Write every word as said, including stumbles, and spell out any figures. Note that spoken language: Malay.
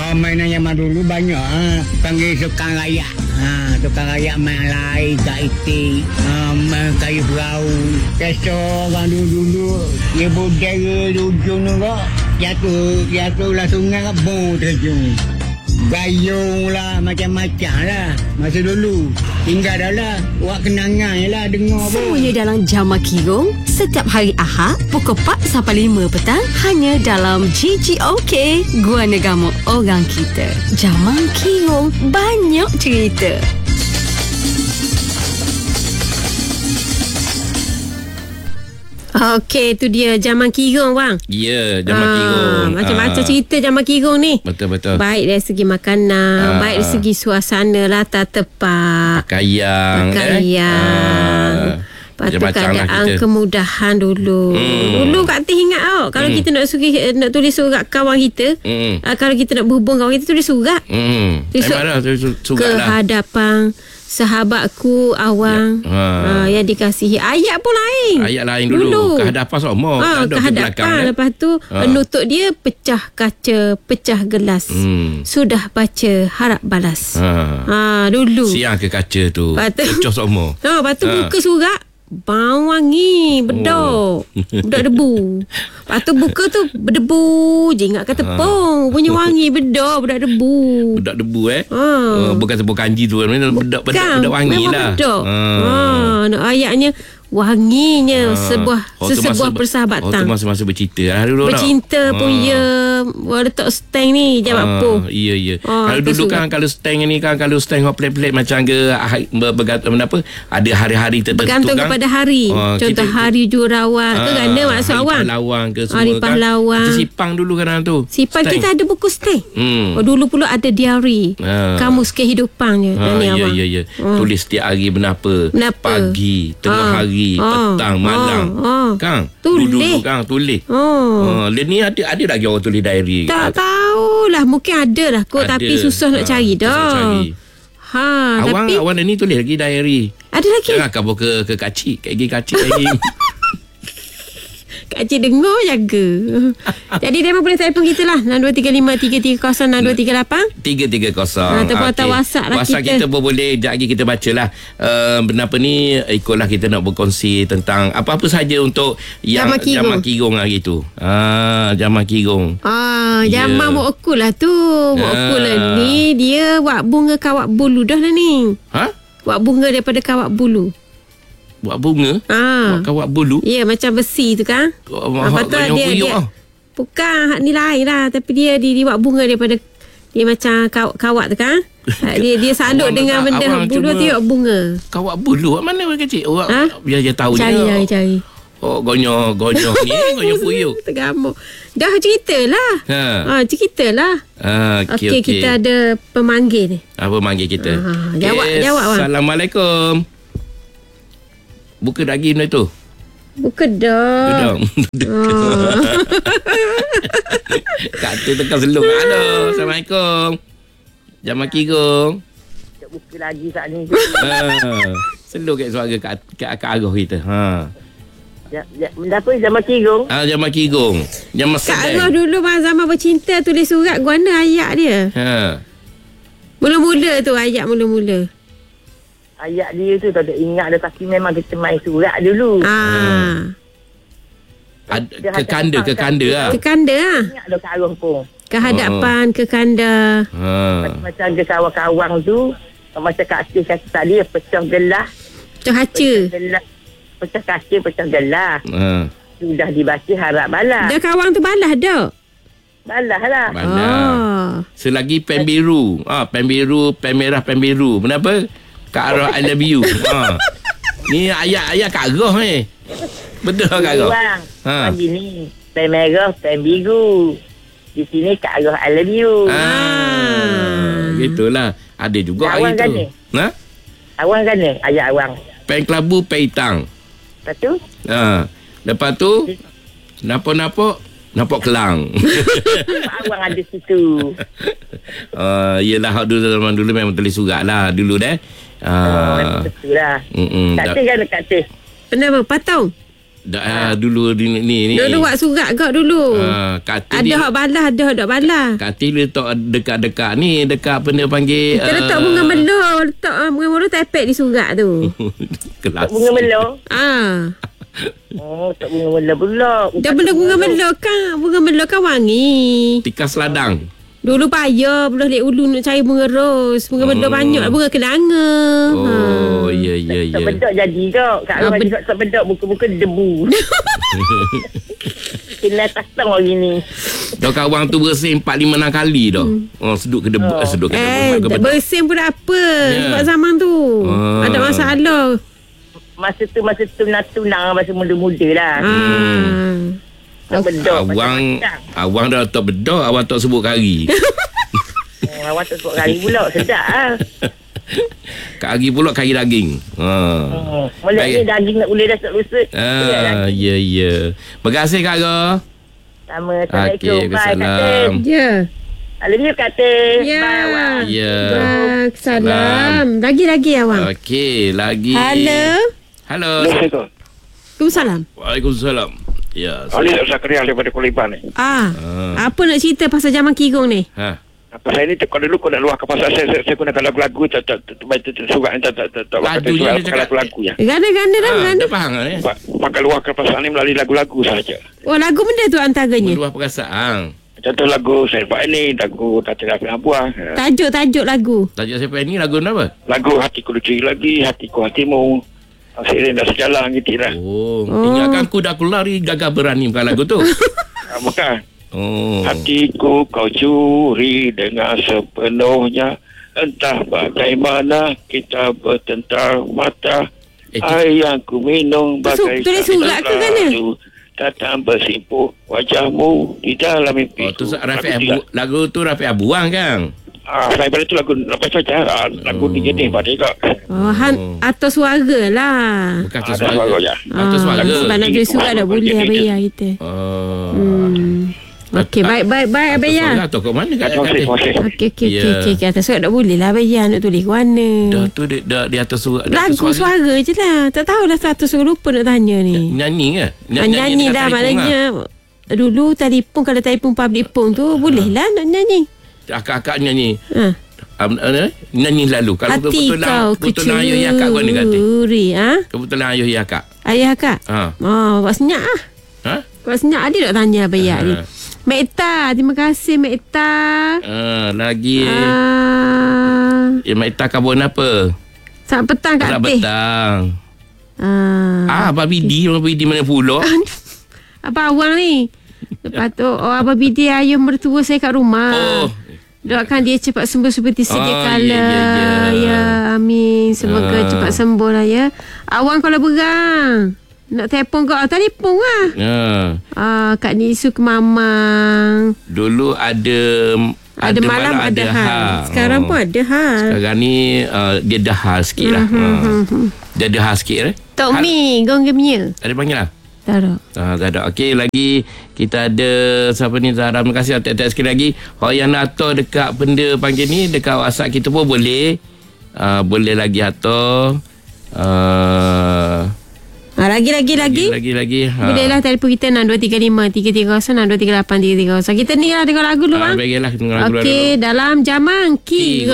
uh, mainan zaman dulu banyak. Ha. Panggil tukang rayak. Ha, tukang rayak main lain, kat itik, um, kayu perahu. Biasa orang dulu-dulu, dia budaya di ujung tu kok. Jatuh, jatuh lah sungai kat bong terjun. Gayung lah, macam-macam lah. Masa dulu, tinggal dah lah. Buat kenangan je lah, dengar pun. Semuanya dalam Jamak Kirong. Setiap hari Ahad, pukul empat sampai lima petang. Hanya dalam G G O K, Gua Negama Orang Kita. Jamak Kirong, banyak cerita. Okey, tu dia Jamak Kirong, bang. Ya, yeah, Jamak Ah, Kirong. Macam-macam Ah. cerita Jamak Kirong ni. Betul-betul. Baik dari segi makanan, Ah, baik dari ah. segi suasana, latar tepat, Pakaian. pakaian. Eh? Lepas tu Macam-macam lah keadaan kita. kemudahan dulu. Hmm. Dulu Kak Tih ingat tau, kalau Hmm. kita nak sugi, nak tulis surat kawan kita, Hmm. uh, kalau kita nak berhubung kawan kita, tulis surat. Hmm. Tulis Memang lah, tulis surat ke lah. hadapan sahabatku Awang, Ya. Ha. uh, yang dikasihi. Ayat pun lain. Ayat lain dulu. Ke hadapan semua. Ha, Tak ada ke ke hadapan. belakang, eh? Lepas tu Ha. penutup dia pecah kaca, pecah gelas. Hmm. Sudah baca, harap balas. Ha. Ha, dulu. Siang ke kaca tu. Lepas tu- Pecah semua. Ha, lepas tu Ha. buka surat, bau wangi, bedok, Oh. bedak debu. Lepas tu buka tu berdebu je, ingat kata tepung, punya wangi, bedok, bedak debu. Bedak debu eh. Ha. Uh, bukan sebut kanji tu. Bedak, bedak, Kan, bedak wangi memang lah. bedok. Ha. Ha, nak ayatnya wanginya Ha. sebuah Oh, tu sesebuah masa- persahabatan. Oh, tu masa-masa bercinta lah dulu. Bercinta tak? pun Ha. ya. Wah, letak stang ni jawab Ah, apa? Ya ya. Ah, Kalau tu dulu surat. kan, kalau stang ni kan, kalau stang hot pelik-pelik macam ke ha- ber- bergantung apa, ada hari-hari tertentu Bergantung kan. kepada hari. Ah, Contoh kita- hari Juarawan ke ganda maksud hari awang. pahlawan ke semua Hari kan. pahlawan. Kita sipang dulu kadang tu. Sipang Stang. kita ada buku stang. Hmm. Oh, dulu pula ada diary. Ah. Kamus kehidupannya. Ha, Ni ya awang. ya ya. Ah. Tulis setiap hari benapa. Benapa? Pagi, tengah Ah. hari, Ah. petang, malam. Ah. Ah. Kan? Tulis. Dulu kan tulis. Oh. Ha, dia ni ada ada lagi orang tulis diary. Tak tahulah. Mungkin ada lah kot. Ada. Tapi susah nak Ah, cari susah dah. cari. Ha, Awang tapi awang ni tulis lagi diary. ada lagi. Jangan kabur ke ke kacik, ke gigi kacik lagi. Kak Cik dengar jaga. Jadi mereka boleh telefon kita lah enam dua tiga lima tiga tiga kosong enam dua tiga lapan. tiga tiga kosong. Ha, ataupun hantar WhatsApp lah WhatsApp kita. kita pun boleh. Sekejap lagi kita bacalah. Uh, kenapa ni, ikutlah kita nak berkongsi tentang apa-apa saja untuk yang Jamak Kirong. Jamak Kirong hari tu. Ah, Jamak Kirong. Ah, Ya. Jamal Mok Okul lah tu. Mok Ah. Okul lah ni. Dia wak bunga kawat bulu dah lah ni. Ha? Wak bunga daripada kawat bulu. Buat bunga? Ah. Buat kawat bulu? Ya, macam besi tu kan. Oh, Lepas tu banyak dia, kuyuk dia ah. bukan hak ni lain lah. Tapi dia dia, dia buat bunga daripada dia macam kawat, kawat tu kan. Ah, dia dia salut Awang dengan tak- benda awang bulu cuba- tu buat bunga. Kawat bulu? Mana orang kecil? Orang Ha? biar dia tahu Cari je. cari cari. Oh, gonyo, gonyo ni, gonyo puyuk. Tergamuk. Dah ceritalah. Ha. Ah, ceritalah. Ah, Okey, okey, okey. kita ada pemanggil ni. Apa manggil kita? Ah, Okey, jawab, jawab, Wan. Assalamualaikum. Buka lagi benda tu. Buka dah. Duduk. Kak tu tekan selung. Halo, Assalamualaikum. Jamak Kirong. Tak buka lagi saat ni. Ha. Selung kat suara kat, kat, kat arah kita. Ha. Ya, ya, benda apa Jamak Kirong? Ah, Jamak Kirong. Jamak Kak Sedang. Arwah dulu masa zaman bercinta tulis surat guana ayat dia. Ha. Mula-mula tu ayat mula-mula. Ayat dia tu tak ada ingat dah, tapi memang kita main surat dulu. Ah. Ad, ke kanda, ke kanda lah. Ke kanda lah. Ingat dah ke arwah pun. Ke hadapan, ke kanda. Ha. Macam ada kawan-kawan tu, macam Kak Aceh kata tadi, pecah gelas. Tu haca. Pecah gelas. Pecah kaca, pecah gelas. Ha. Sudah dibaca harap balas. Dah kawan tu balas dah. Balas lah. Mana? Ah. Selagi pen biru. Ah, pen biru, pen merah, pen biru. Kenapa? Kak Arah, I love you. Ha. Ni ayat-ayat Kak Arah ni. Betul Kak Arah? Bang, Ha. pagi ni, pen merah, pen biru. Di sini Kak Arah, I love you. Ah, gitulah. Ada juga Awang hari tu. kan ni? Ha? Awang kan ni? Ayat awang. Pen kelabu, pen hitam. Lepas tu, Ha. Lepas tu, nampak-nampak, nampak kelang. awang ada situ. Uh, yelah, hak dulu zaman dulu memang tulis surat lah. Dulu dah. Oh, Uh, betul lah. mm-mm. Kak Teh kan Kak Teh? Kenapa? Patung? Dah ah, dulu ni ni. ni. Dulu buat surat kau dulu. Ah, katil Ada dia, hak balas, ada hak tak balas. katil letak dekat-dekat ni, dekat benda panggil Kita letak ah, bunga melor, letak uh, bunga melor tapet di surat tu. kelas. Bunga melor. Ah. Oh, tak bunga melor pula. Dah benda bunga melor kan, bunga melor kan wangi. Tikas ladang. Dulu payah belah lek ulu nak cari bunga ros. Bunga melor Hmm. banyak, bunga kenanga. Oh, ya ya Tak ya. bedak jadi kau. Kak Ah, Ros bagi bed- tak bedak muka-muka debu. Kena tasang lagi ni. Dah kawan tu bersih empat lima enam kali dah. Oh, sedut ke debu, Oh. eh, sedut ke debu. Eh, mat ke bedak. bersin pun tak apa. Ya. Sebab zaman tu. Ah. Ada masalah. Masa tu, masa tu tunang masa muda-muda lah. Ah. Tak bedak. Awang awang dah tak bedak, awang tak sebut kari. Oh, awak tak sebut kali pula. Sedap lah. Kari pula kari daging. Ha. Hmm. Molek Baik. ni daging nak boleh dah tak lusa. Ah, ya ya. Terima kasih Kak Ro. Sama. Assalamualaikum. Okey, Bye, Waalaikumsalam. Katin. Ya. I love you, Katin. Ya. Bye, awak. Ya. Salam. Lagi-lagi awang. Okey, lagi. Halo. Halo. Assalamualaikum. Waalaikumsalam. Waalaikumsalam. Ya. Ali Zakaria daripada Kulipan ni. Ah. Ah. Apa nak cerita pasal zaman Kigong ni? Ha. Apa saya ni kalau dulu kau nak luahkan pasal saya saya, saya gunakan lagu-lagu tak tak tak baca surat tak tak tak tak Lagu pakai dia surat dia pakai cakap- lagu-lagu ya. Ganda-ganda dah, Ha, ganda. dah faham eh? Pa- Pakai luahkan pasal ni melalui lagu-lagu sahaja. Oh, lagu benda tu antaranya. Meluah perasaan. Contoh lagu saya buat ini lagu tak ada apa buah. Tajuk-tajuk lagu. Tajuk siapa ni lagu ni apa? Lagu hatiku lucu lagi, hatiku hatimu. Seiring dah sejalan gitu lah. Oh, Oh. ingatkan kuda aku lari gagah berani bukan lagu tu. Ah, bukan. Oh. Hatiku kau curi dengan sepenuhnya. Entah bagaimana kita bertentar mata. Eh, tu- Air yang ku minum Tu su- bagai tulis surat ke kan, ya? datang bersimpuh wajahmu di dalam mimpi. Oh, tu Rafi Abu, lagu tu Rafi Abuang kan? Ah, saya pada tu lagu lepas saja. Ah, lagu ni jenis pada juga. Oh, han, atau suara lah. Bukan tu Ada suara. suara je. Atau suara. Ah, sebab nak tulis surat dah boleh Abaya kita. Oh. Hmm. Okey, baik, baik, baik Atau Abaya. suara atau kat mana kat Terima kasih, terima kasih. Okey, okey, Ya. okey, okey. Atas surat dah boleh lah Abaya nak tulis ke mana. Dah tu dia, dah, di atas suara. di atas Lagu suara je lah. Tak tahulah satu suara lupa nak tanya ni. Nyanyi ke? Ah, nyanyi dengan dah telefon maknanya. Dulu telefon, kalau telefon public phone tu boleh lah nak nyanyi. lah. Akak-akak nyanyi. Ha. Um, uh, nyanyi lalu. Kalau Hati kebetulan kau kebetulan ayah ya akak gua ganti. kecuri. Ha? Kebetulan ayah ya akak. Ayah kak? Ha. Oh, buat senyap lah. Ha? Buat senyap ada tak tanya Abaya ni? Ha. Mek Eta, terima kasih Mek Eta. Ah, lagi Ah, eh, Mak Ita kabun apa? saat petang kat Tak teh. betang. Ah. Ah, Abang Bidi, Abang Bidi mana pula? Apa awang ni? Lepas tu, oh Abang Bidi ayah mertua saya kat rumah. Oh. Doakan dia cepat sembuh seperti sedia Oh, kala. ya, ya, ya. Ya, amin. Semoga Ah. cepat sembuh lah ya. Awang kalau berang. Nak telefon kau, ah, telefon lah. Ha. Ah, Kak Nisu ke Mamang. Dulu ada Ada, malam, ada hal. Sekarang pun ada hal. Sekarang ni uh, dia dah hal sikit lah. Uh, dia ada hal sikit eh. Tok Mi, gong gemia. Ada panggil lah. Tak ada. Ah, tak ada. Okey, lagi kita ada siapa ni Zahra. Terima kasih atas-atas sekali lagi. Kalau yang nak atur dekat benda panggil ni dekat WhatsApp kita pun boleh. Uh, boleh lagi atur. Uh, Ha, lagi, lagi, lagi. lagi lagi. Ha. Boleh lah telefon kita enam dua tiga lima tiga tiga kosong enam dua tiga lapan tiga tiga kosong. Kita ni lah dengar lagu dulu Ah, bang. bagilah dengar lagu Okey, dalam zaman Ki.